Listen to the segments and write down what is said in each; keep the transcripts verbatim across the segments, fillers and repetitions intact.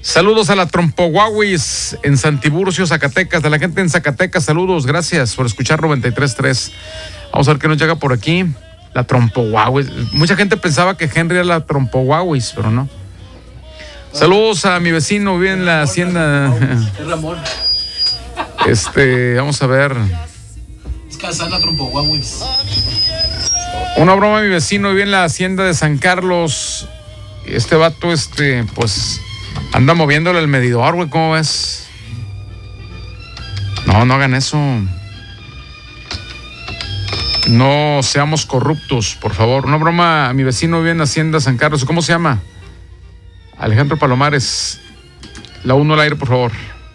Saludos a la Trompohuahuis en Santiburcio, Zacatecas. De la gente en Zacatecas, saludos, gracias por escuchar noventa y tres punto tres. Vamos a ver qué nos llega por aquí. La Trompohuahuis. Mucha gente pensaba que Henry era la Trompohuahuis, pero no. Saludos a mi vecino, vive en la hacienda. Es Ramón. Este, vamos a ver. Es Casana Trompohuahuis. Una broma a mi vecino, vive en la hacienda de San Carlos. Este vato, este, pues, anda moviéndole el medidor, güey, ¿cómo ves? No, no hagan eso. No seamos corruptos, por favor. Una broma a mi vecino, vive en la hacienda de San Carlos. ¿Cómo se llama? Alejandro Palomares. La uno al aire, por favor.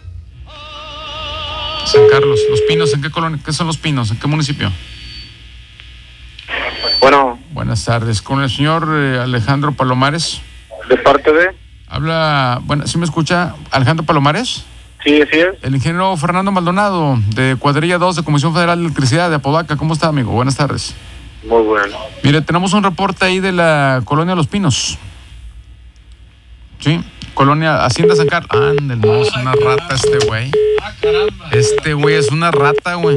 San Carlos. Los Pinos, ¿en qué colonia? ¿Qué son Los Pinos? ¿En qué municipio? Bueno. Buenas tardes. Con el señor eh, Alejandro Palomares. ¿De parte de? Habla, bueno, ¿sí me escucha? Alejandro Palomares. Sí, así es. El ingeniero Fernando Maldonado, de Cuadrilla dos, de Comisión Federal de Electricidad, de Apodaca. ¿Cómo está, amigo? Buenas tardes. Muy bueno. Mire, tenemos un reporte ahí de la colonia Los Pinos. Sí, colonia Hacienda San Carlos. Ándale, no, es una rata este güey. Ah, caramba. Este güey es una rata, güey.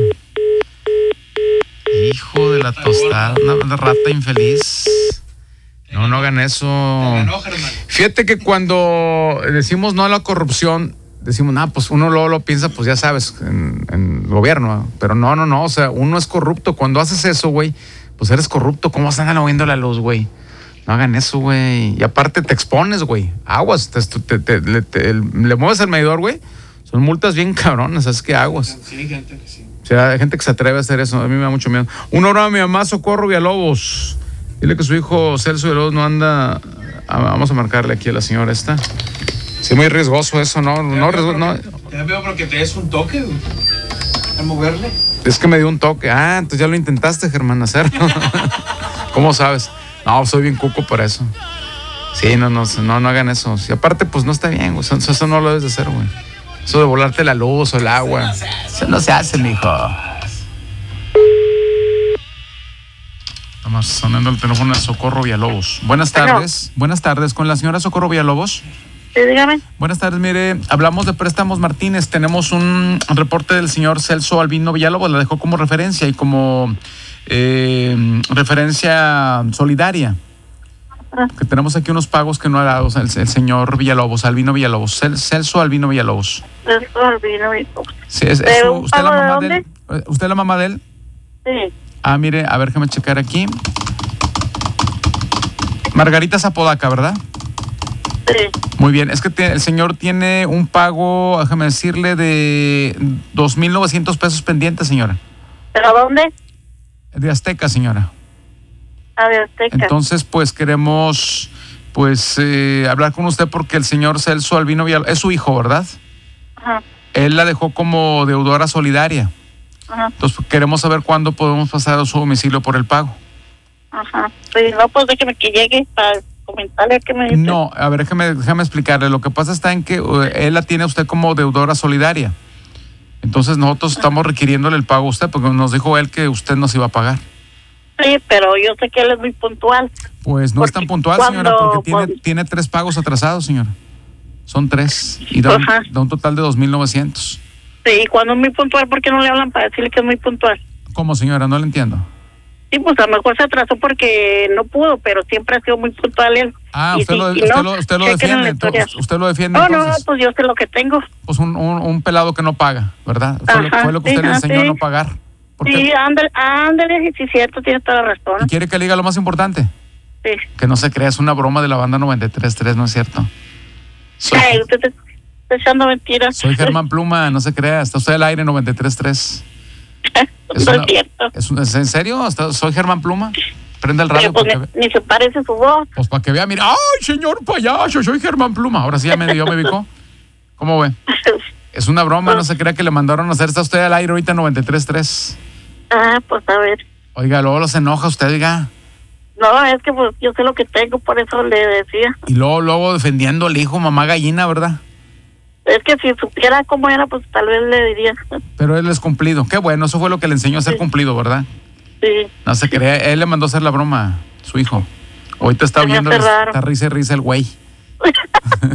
Hijo de la tostada, una, una rata infeliz. No, no hagan eso. Ganó, Germán. Fíjate que cuando decimos no a la corrupción, decimos, nah, pues uno luego lo piensa, pues ya sabes, en, en el gobierno, ¿no? Pero no, no, no, o sea, uno es corrupto. Cuando haces eso, güey, pues eres corrupto. ¿Cómo vas a andar moviendo la luz, güey? No hagan eso, güey. Y aparte te expones, güey. Aguas, te, te, te, le, te, le mueves el medidor, güey. Son multas bien cabronas, ¿sabes qué? Aguas. Sí, hay gente que sí. O sea, hay gente que se atreve a hacer eso. A mí me da mucho miedo. Una hora a mi mamá, Socorro Villalobos. Dile que su hijo Celso Villalobos no anda. Vamos a marcarle aquí a la señora esta. Sí, muy riesgoso eso, ¿no? No, riesgoso, no. Te veo porque te des un toque, güey. Al moverle. Es que me dio un toque. Ah, entonces ya lo intentaste, Germán, hacerlo. ¿Cómo sabes? No, soy bien cuco para eso. Sí, no, no, no, no hagan eso. Y aparte, pues no está bien, güey. Eso, eso no lo debes de hacer, güey. Eso de volarte la luz o el agua. Eso no se hace, mijo. Estamos sonando el teléfono de Socorro Villalobos. Buenas tardes. No. Buenas tardes, con la señora Socorro Villalobos. Sí, dígame. Buenas tardes, mire, hablamos de Préstamos Martínez. Tenemos un reporte del señor Celso Albino Villalobos. La dejó como referencia y como eh, referencia solidaria. Ah. Que tenemos aquí unos pagos que no ha dado el, el señor Villalobos, Albino Villalobos. Cel, Celso Albino Villalobos. Celso Albino Villalobos. Sí, es, es, ¿usted, la mamá de él? ¿Usted es la mamá de él? Sí. Ah, mire, a ver, déjame checar aquí. Margarita Zapodaca, ¿verdad? Sí. Muy bien, es que tiene, el señor tiene un pago, déjame decirle, de dos mil novecientos pesos pendientes, señora. ¿Pero dónde? De Azteca, señora. Ah, de Azteca. Entonces, pues queremos, pues, eh, hablar con usted porque el señor Celso Albino Villalobos, es su hijo, ¿verdad? Ajá. Él la dejó como deudora solidaria. Ajá. Entonces, queremos saber cuándo podemos pasar a su domicilio por el pago. Ajá. Pues no, pues déjeme que llegue para comentarle que me dice. No, a ver, déjame, déjame explicarle. Lo que pasa está en que uh, él la tiene a usted como deudora solidaria. Entonces nosotros estamos requiriéndole el pago a usted porque nos dijo él que usted nos iba a pagar. Sí, pero yo sé que él es muy puntual. Pues no porque es tan puntual, cuando, señora, porque tiene, cuando... tiene tres pagos atrasados, señora. Son tres y da un, da un total de dos mil novecientos. Sí, cuando es muy puntual, ¿por qué no le hablan para decirle que es muy puntual? ¿Cómo, señora? No le entiendo. Sí, pues a lo mejor se atrasó porque no pudo, pero siempre ha sido muy puntual él. Ah, y usted, si, lo, y usted, no, lo, usted lo defiende, entonces, usted lo defiende. No, entonces. no, pues yo sé lo que tengo. Pues un, un, un pelado que no paga, ¿verdad? Fue, Ajá, lo, fue lo que sí, usted le enseñó sí. a no pagar. Sí, ándale, ándale, sí, cierto, tiene toda la razón. ¿Y quiere que le diga lo más importante? Sí. Que no se crea, es una broma de la banda noventa y tres punto tres, no es cierto. Soy, Ay, usted está echando mentiras. Soy Germán Pluma, no se crea, está usted al aire noventa y tres punto tres. Es no una, es cierto. Es, una, ¿es en serio? ¿Soy Germán Pluma? Prende el radio. Pero pues porque ni, ni se parece su voz. Pues para que vea, mira, ¡ay, señor payaso! Soy Germán Pluma. Ahora sí ya me dio, me ubicó. ¿Cómo ve? Es una broma, no se crea que le mandaron a hacer. Está usted al aire ahorita noventa y tres punto tres. Ah, pues a ver. Oiga, luego los enoja usted, diga. No, es que pues yo sé lo que tengo, por eso le decía. Y luego, luego defendiendo al hijo, mamá gallina, ¿verdad? Es que si supiera cómo era, pues tal vez le diría. Pero él es cumplido. Qué bueno, eso fue lo que le enseñó a ser sí. cumplido, ¿verdad? Sí. No se crea, él le mandó a hacer la broma, su hijo. Ahorita está viendo, está risa y risa el güey.